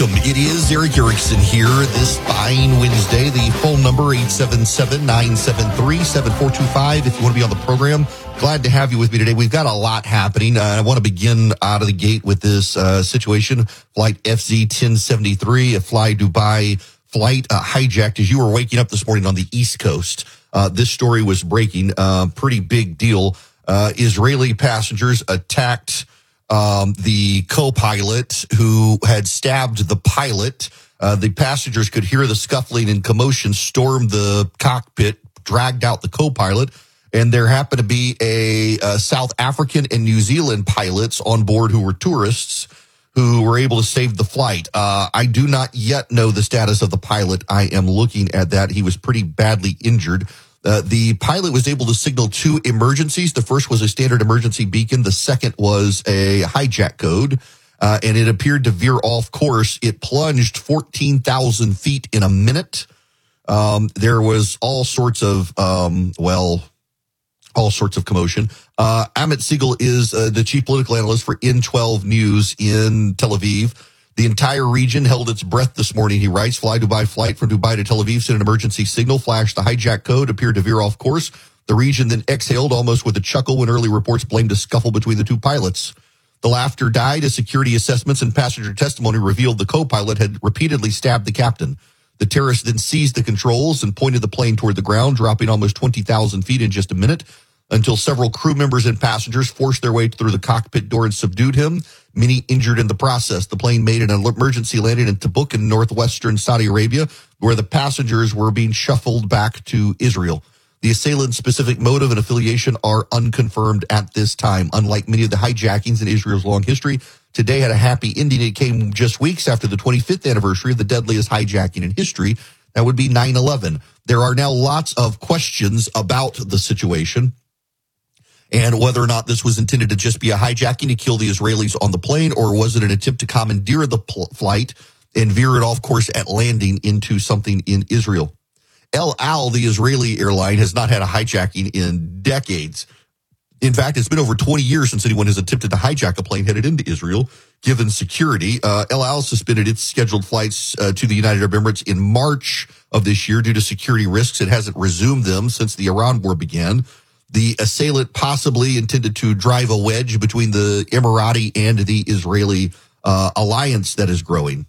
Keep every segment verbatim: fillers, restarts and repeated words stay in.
It is Eric Erickson here this fine Wednesday. The phone number eight seven seven, nine seven three, seven four two five if you want to be on the program. Glad to have you with me today. We've got a lot happening. Uh, I want to begin out of the gate with this uh, situation. Flight F Z ten seventy-three, a Fly Dubai flight uh, hijacked as you were waking up this morning on the East Coast. Uh, this story was breaking. Uh, pretty big deal. Uh, Israeli passengers attacked Um, the co-pilot who had stabbed the pilot. Uh, the passengers could hear the scuffling and commotion, stormed the cockpit, dragged out the co-pilot, and there happened to be a, a South African and New Zealand pilots on board who were tourists who were able to save the flight. Uh, I do not yet know the status of the pilot. I am looking at that. He was pretty badly injured. Uh, the pilot was able to signal two emergencies. The first was a standard emergency beacon. The second was a hijack code, uh, and it appeared to veer off course. It plunged fourteen thousand feet in a minute. Um, there was all sorts of, um, well, all sorts of commotion. Uh, Amit Siegel is uh, the chief political analyst for N twelve News in Tel Aviv. The entire region held its breath this morning, he writes. Fly Dubai flight from Dubai to Tel Aviv sent an emergency signal, flashed the hijack code, appeared to veer off course. The region then exhaled almost with a chuckle when early reports blamed a scuffle between the two pilots. The laughter died as security assessments and passenger testimony revealed the co-pilot had repeatedly stabbed the captain. The terrorists then seized the controls and pointed the plane toward the ground, dropping almost twenty thousand feet in just a minute, until several crew members and passengers forced their way through the cockpit door and subdued him, many injured in the process. The plane made an emergency landing in Tabuk in northwestern Saudi Arabia, where the passengers were being shuffled back to Israel. The assailant's specific motive and affiliation are unconfirmed at this time. Unlike many of the hijackings in Israel's long history, today had a happy ending. It came just weeks after the twenty-fifth anniversary of the deadliest hijacking in history. That would be nine eleven. There are now lots of questions about the situation and whether or not this was intended to just be a hijacking to kill the Israelis on the plane, or was it an attempt to commandeer the pl- flight and veer it off course at landing into something in Israel. El Al, the Israeli airline, has not had a hijacking in decades. In fact, it's been over twenty years since anyone has attempted to hijack a plane headed into Israel, given security. Uh, El Al suspended its scheduled flights uh, to the United Arab Emirates in March of this year due to security risks. It hasn't resumed them since the Iran war began. The assailant possibly intended to drive a wedge between the Emirati and the Israeli uh, alliance that is growing.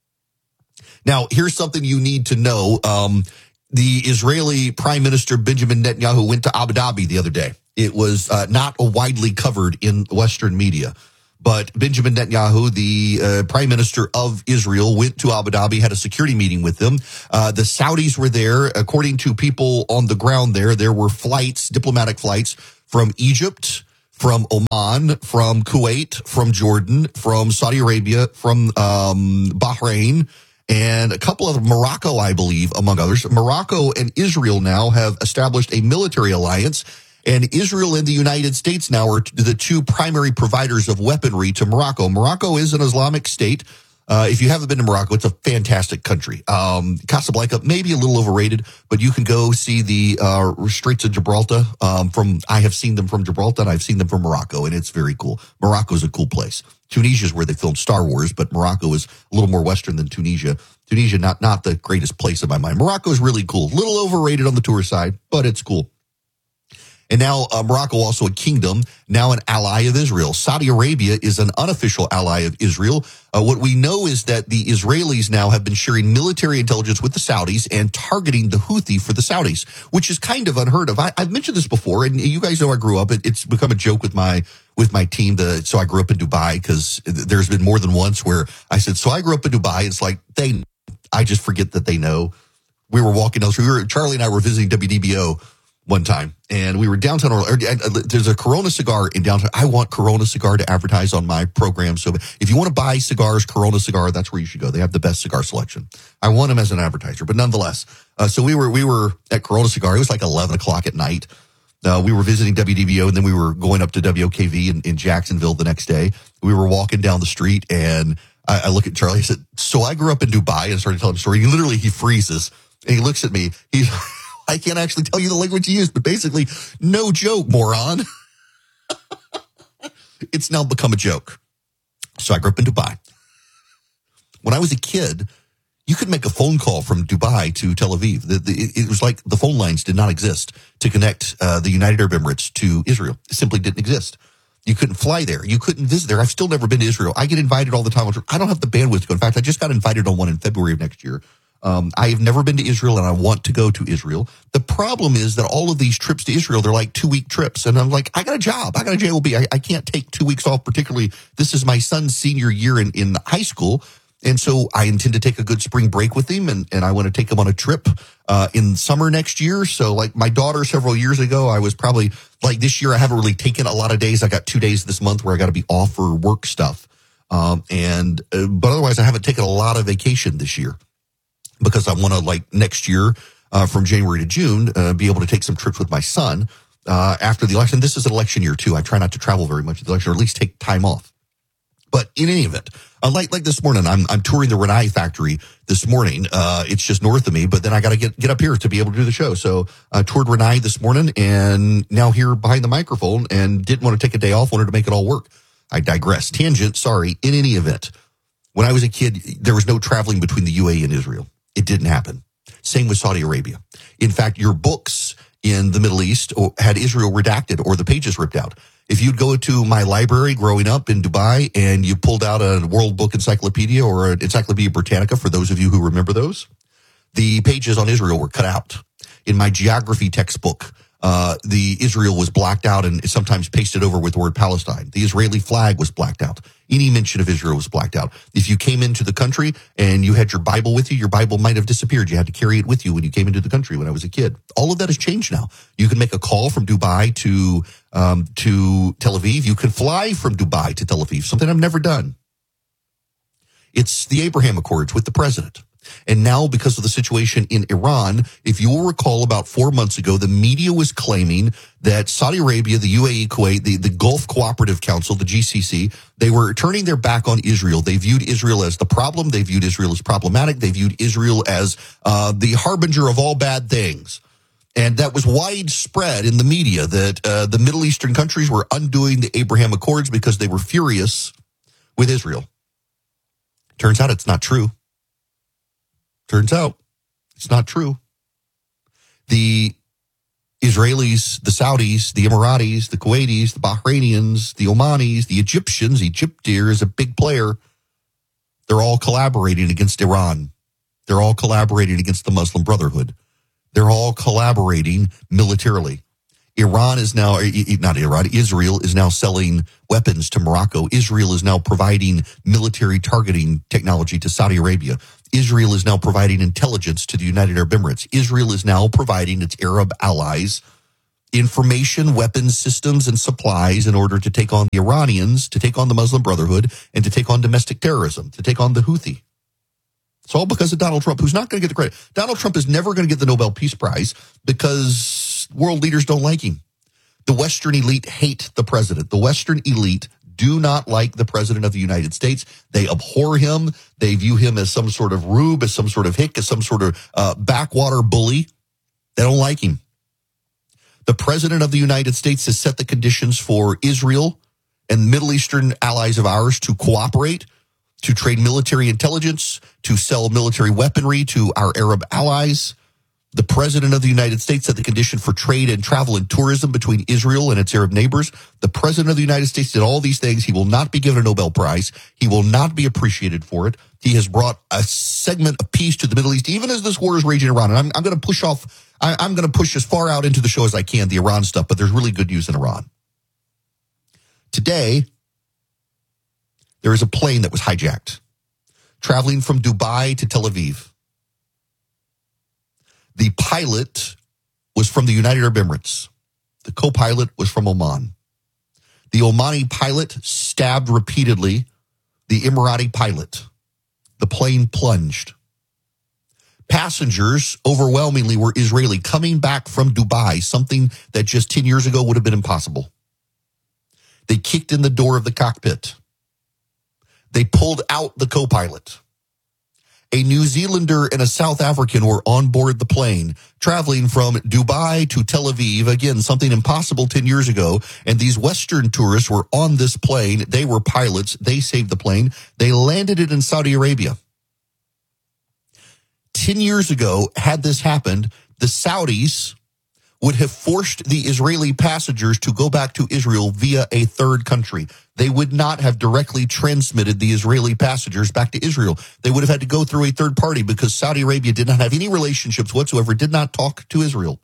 Now, here's something you need to know. Um, the Israeli Prime Minister Benjamin Netanyahu went to Abu Dhabi the other day. It was uh, not widely covered in Western media. But Benjamin Netanyahu, the uh, prime minister of Israel, went to Abu Dhabi, had a security meeting with them. Uh, the Saudis were there. According to people on the ground there, there were flights, diplomatic flights from Egypt, from Oman, from Kuwait, from Jordan, from Saudi Arabia, from um, Bahrain, and a couple of Morocco, I believe, among others. Morocco and Israel now have established a military alliance. And Israel and the United States now are the two primary providers of weaponry to Morocco. Morocco is an Islamic state. Uh, if you haven't been to Morocco, it's a fantastic country. Um, Casablanca, maybe a little overrated, but you can go see the uh, Straits of Gibraltar. Um, from I have seen them from Gibraltar, and I've seen them from Morocco, and it's very cool. Morocco is a cool place. Tunisia is where they filmed Star Wars, but Morocco is a little more Western than Tunisia. Tunisia, not, not the greatest place in my mind. Morocco is really cool. A little overrated on the tourist side, but it's cool. And now uh, Morocco, also a kingdom, now an ally of Israel. Saudi Arabia is an unofficial ally of Israel. Uh, what we know is that the Israelis now have been sharing military intelligence with the Saudis and targeting the Houthi for the Saudis, which is kind of unheard of. I, I've mentioned this before, and you guys know I grew up. It, it's become a joke with my with my team. The, so I grew up in Dubai, because there's been more than once where I said, so I grew up in Dubai. It's like, they, I just forget that they know. We were walking down, so we were, Charlie and I were visiting W D B O one time, and we were downtown. There's a Corona cigar in downtown. I want Corona cigar to advertise on my program. So if you want to buy cigars, Corona cigar, that's where you should go. They have the best cigar selection. I want them as an advertiser, but nonetheless. Uh, so we were we were at Corona cigar. It was like eleven o'clock at night. Uh, we were visiting W D B O, and then we were going up to W O K V in, in Jacksonville the next day. We were walking down the street, and I, I look at Charlie. I said, so I grew up in Dubai, and started telling him a story. He literally, he freezes, and he looks at me. He's I can't actually tell you the language he used, but basically, no joke, moron. It's now become a joke. So I grew up in Dubai. When I was a kid, you could make a phone call from Dubai to Tel Aviv. The, the, it was like the phone lines did not exist to connect uh, the United Arab Emirates to Israel. It simply didn't exist. You couldn't fly there. You couldn't visit there. I've still never been to Israel. I get invited all the time. I don't have the bandwidth to go. In fact, I just got invited on one in February of next year. Um, I have never been to Israel, and I want to go to Israel. The problem is that all of these trips to Israel, they're like two-week trips. And I'm like, I got a job. I got a J O B. I, I can't take two weeks off, particularly this is my son's senior year in, in high school. And so I intend to take a good spring break with him, and, and I want to take him on a trip uh, in summer next year. So like my daughter several years ago, I was probably like this year, I haven't really taken a lot of days. I got two days this month where I got to be off for work stuff. Um, and uh, but otherwise, I haven't taken a lot of vacation this year because I want to like next year uh, from January to June uh, be able to take some trips with my son uh, after the election. This is an election year, too. I try not to travel very much at the election, or at least take time off. But in any event, uh, like like this morning, I'm I'm touring the Rinnai factory this morning. Uh, it's just north of me, but then I got to get get up here to be able to do the show. So I uh, toured Rinnai this morning, and now here behind the microphone, and didn't want to take a day off. Wanted to make it all work. I digress. Tangent. Sorry. In any event, when I was a kid, there was no traveling between the U A E and Israel. It didn't happen. Same with Saudi Arabia. In fact, your books in the Middle East had Israel redacted or the pages ripped out. If you'd go to my library growing up in Dubai and you pulled out a World Book Encyclopedia or an Encyclopedia Britannica, for those of you who remember those, the pages on Israel were cut out. In my geography textbook, uh, the Israel was blacked out and sometimes pasted over with the word Palestine. The Israeli flag was blacked out. Any mention of Israel was blacked out. If you came into the country and you had your Bible with you, your Bible might have disappeared. You had to carry it with you when you came into the country when I was a kid. All of that has changed now. You can make a call from Dubai to um, to Tel Aviv. You can fly from Dubai to Tel Aviv, something I've never done. It's the Abraham Accords with the president. And now, because of the situation in Iran, if you will recall, about four months ago, the media was claiming that Saudi Arabia, the U A E, Kuwait, the, the Gulf Cooperative Council, the G C C, they were turning their back on Israel. They viewed Israel as the problem. They viewed Israel as problematic. They viewed Israel as uh, the harbinger of all bad things. And that was widespread in the media, that uh, the Middle Eastern countries were undoing the Abraham Accords because they were furious with Israel. Turns out it's not true. Turns out it's not true. The Israelis, the Saudis, the Emiratis, the Kuwaitis, the Bahrainians, the Omanis, the Egyptians, Egyptier is a big player. They're all collaborating against Iran. They're all collaborating against the Muslim Brotherhood. They're all collaborating militarily. Iran is now, not Iran, Israel is now selling weapons to Morocco. Israel is now providing military targeting technology to Saudi Arabia. Israel is now providing intelligence to the United Arab Emirates. Israel is now providing its Arab allies information, weapons, systems, and supplies in order to take on the Iranians, to take on the Muslim Brotherhood, and to take on domestic terrorism, to take on the Houthi. It's all because of Donald Trump, who's not going to get the credit. Donald Trump is never going to get the Nobel Peace Prize because world leaders don't like him. The Western elite hate the president. The Western elite do not like the president of the United States. They abhor him. They view him as some sort of rube, as some sort of hick, as some sort of uh, backwater bully. They don't like him. The president of the United States has set the conditions for Israel and Middle Eastern allies of ours to cooperate, to trade military intelligence, to sell military weaponry to our Arab allies. The president of the United States set the condition for trade and travel and tourism between Israel and its Arab neighbors. The president of the United States did all these things. He will not be given a Nobel Prize. He will not be appreciated for it. He has brought a segment of peace to the Middle East, even as this war is raging around. And I'm, I'm going to push off, I, I'm going to push as far out into the show as I can, the Iran stuff, but there's really good news in Iran. Today, there is a plane that was hijacked, traveling from Dubai to Tel Aviv. The pilot was from the United Arab Emirates. The co-pilot was from Oman. The Omani pilot stabbed repeatedly the Emirati pilot. The plane plunged. Passengers overwhelmingly were Israeli, coming back from Dubai, something that just ten years ago would have been impossible. They kicked in the door of the cockpit. They pulled out the co-pilot. A New Zealander and a South African were on board the plane, traveling from Dubai to Tel Aviv. Again, something impossible ten years ago. And these Western tourists were on this plane. They were pilots. They saved the plane. They landed it in Saudi Arabia. ten years ago, had this happened, the Saudis would have forced the Israeli passengers to go back to Israel via a third country. They would not have directly transmitted the Israeli passengers back to Israel. They would have had to go through a third party because Saudi Arabia did not have any relationships whatsoever, did not talk to Israel.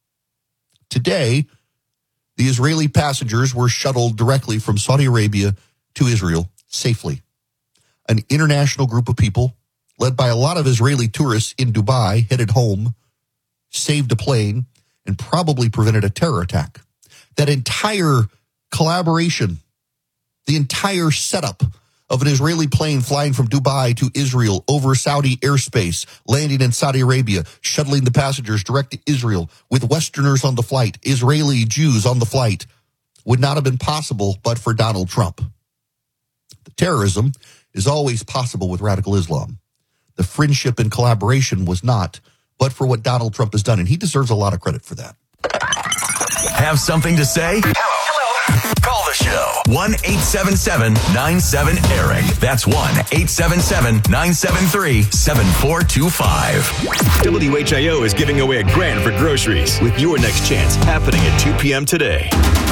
Today, the Israeli passengers were shuttled directly from Saudi Arabia to Israel safely. An international group of people, led by a lot of Israeli tourists in Dubai, headed home, saved a plane, and probably prevented a terror attack. That entire collaboration, the entire setup of an Israeli plane flying from Dubai to Israel over Saudi airspace, landing in Saudi Arabia, shuttling the passengers direct to Israel with Westerners on the flight, Israeli Jews on the flight, would not have been possible but for Donald Trump. The terrorism is always possible with radical Islam. The friendship and collaboration was not, but for what Donald Trump has done, and he deserves a lot of credit for that. Have something to say? Hello. Hello. Call the show. one eight seven seven nine seven Eric. That's one eight seven seven nine seven three seven four two five. W H I O is giving away a grand for groceries with your next chance happening at two p.m. today.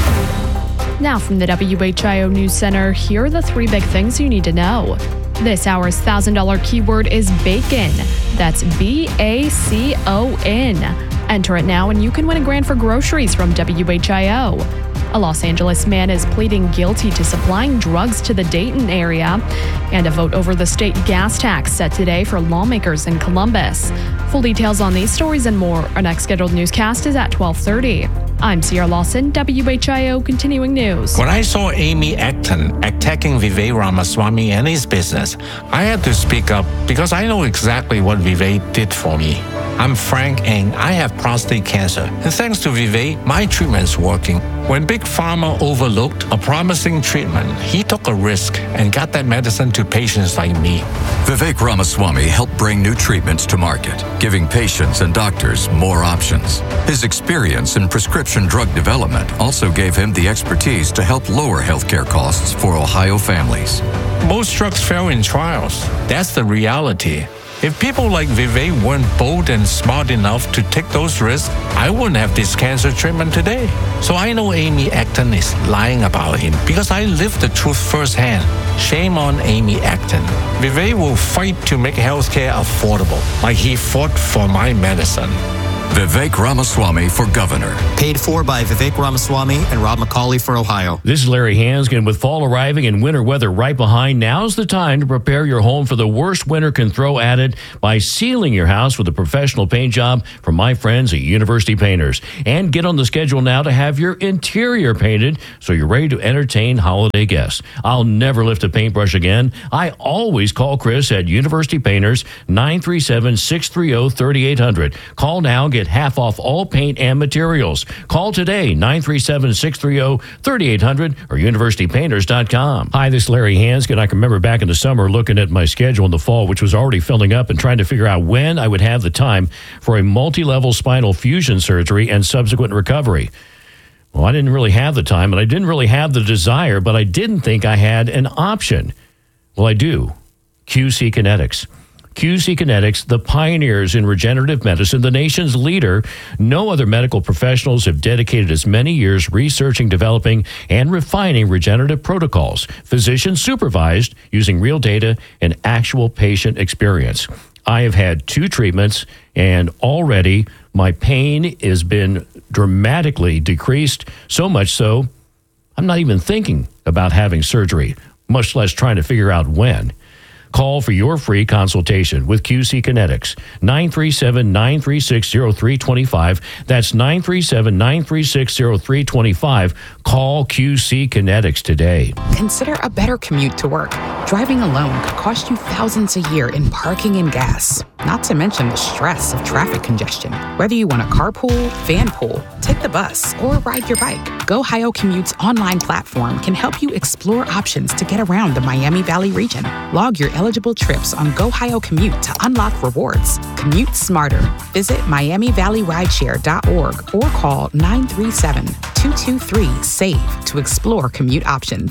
Now from the W H I O News Center, here are the three big things you need to know. This hour's one thousand dollars keyword is bacon. That's B A C O N. Enter it now and you can win a grand for groceries from W H I O. A Los Angeles man is pleading guilty to supplying drugs to the Dayton area. And a vote over the state gas tax set today for lawmakers in Columbus. Full details on these stories and more. Our next scheduled newscast is at twelve thirty. I'm Sierra Lawson, W H I O Continuing News. When I saw Amy Acton attacking Vivek Ramaswamy and his business, I had to speak up because I know exactly what Vivek did for me. I'm Frank and I have prostate cancer. And thanks to Vivek, my treatment's working. When Big Pharma overlooked a promising treatment, he took a risk and got that medicine to patients like me. Vivek Ramaswamy helped bring new treatments to market, giving patients and doctors more options. His experience in prescription drug development also gave him the expertise to help lower healthcare costs for Ohio families. Most drugs fail in trials. That's the reality. If people like Vivek weren't bold and smart enough to take those risks, I wouldn't have this cancer treatment today. So I know Amy Acton is lying about him because I lived the truth firsthand. Shame on Amy Acton. Vivek will fight to make healthcare affordable, like he fought for my medicine. Vivek Ramaswamy for governor. Paid for by Vivek Ramaswamy and Rob McCauley for Ohio. This is Larry Hanskin. With fall arriving and winter weather right behind, now's the time to prepare your home for the worst winter can throw at it by sealing your house with a professional paint job from my friends at University Painters. And get on the schedule now to have your interior painted so you're ready to entertain holiday guests. I'll never lift a paintbrush again. I always call Chris at University Painters, nine three seven, six three zero, three eight zero zero. Call now. Get half off all paint and materials. Call today, nine three seven, six three zero, three eight zero zero or university painters dot com. Hi, this is Larry Hanskin. I can remember back in the summer looking at my schedule in the fall, which was already filling up, and trying to figure out when I would have the time for a multi-level spinal fusion surgery and subsequent recovery. Well, I didn't really have the time, and I didn't really have the desire, but I didn't think I had an option. Well, I do. Q C Kinetics. Q C Kinetics, the pioneers in regenerative medicine, the nation's leader. No other medical professionals have dedicated as many years researching, developing, and refining regenerative protocols, physician supervised, using real data and actual patient experience. I have had two treatments, and already my pain has been dramatically decreased, so much so I'm not even thinking about having surgery, much less trying to figure out when. Call for your free consultation with Q C Kinetics, nine three seven, nine three six, zero three two five. That's nine three seven, nine three six, zero three two five. Call Q C Kinetics today. Consider a better commute to work. Driving alone could cost you thousands a year in parking and gas, not to mention the stress of traffic congestion. Whether you want to carpool, vanpool, take the bus, or ride your bike, GoHio Commute's online platform can help you explore options to get around the Miami Valley region. Log your eligible trips on GoHio Commute to unlock rewards. Commute smarter. Visit miami valley rideshare dot org or call nine three seven, two two three, S A V E to explore commute options.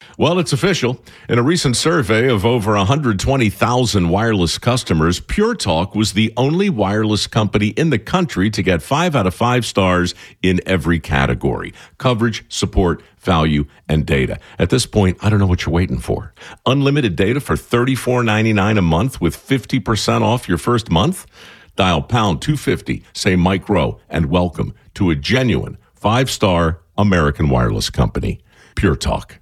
Well, it's official. In a recent survey of over one hundred twenty thousand wireless customers, Pure Talk was the only wireless company in the country to get five out of five stars in every category: coverage, support, value, and data. At this point, I don't know what you're waiting for. Unlimited data for thirty-four ninety-nine a month with fifty percent off your first month? Dial pound two fifty, say Mike Rowe, and welcome to a genuine five-star American wireless company. Pure Talk.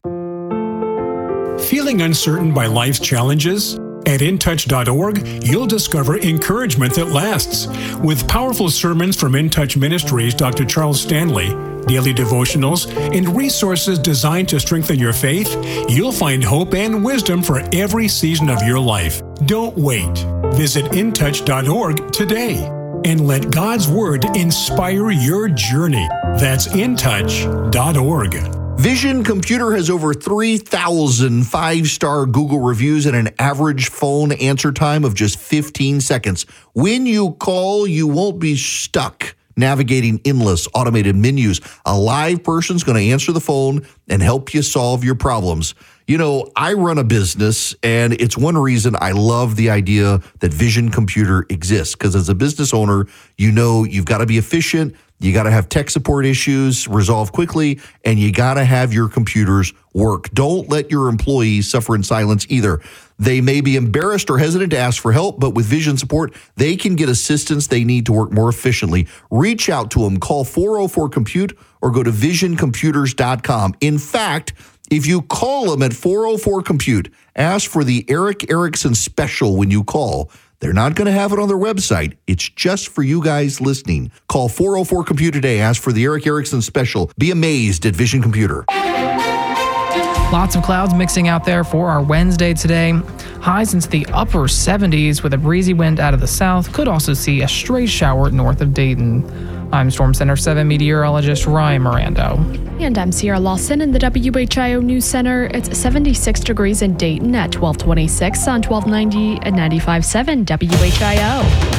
Feeling uncertain by life's challenges? At in touch dot org, you'll discover encouragement that lasts. With powerful sermons from In Touch Ministries' Doctor Charles Stanley, daily devotionals, and resources designed to strengthen your faith, you'll find hope and wisdom for every season of your life. Don't wait. Visit in touch dot org today and let God's Word inspire your journey. That's in touch dot org. Vision Computer has over three thousand five-star Google reviews and an average phone answer time of just fifteen seconds. When you call, you won't be stuck navigating endless automated menus. A live person's going to answer the phone and help you solve your problems. You know, I run a business, and it's one reason I love the idea that Vision Computer exists, because as a business owner, you know you've got to be efficient, you got to have tech support issues resolved quickly, and you got to have your computers work. Don't let your employees suffer in silence either. They may be embarrassed or hesitant to ask for help, but with Vision support, they can get assistance they need to work more efficiently. Reach out to them. Call four oh four compute or go to vision computers dot com. In fact, if you call them at four oh four compute, ask for the Eric Erickson special when you call. They're not going to have it on their website. It's just for you guys listening. Call four oh four compute today. Ask for the Eric Erickson special. Be amazed at Vision Computer. Lots of clouds mixing out there for our Wednesday today. Highs into the upper seventies with a breezy wind out of the south. Could also see a stray shower north of Dayton. I'm Storm Center seven meteorologist Ryan Mirando. And I'm Sierra Lawson in the W H I O News Center. It's seventy-six degrees in Dayton at twelve twenty-six on twelve ninety and ninety-five point seven W H I O.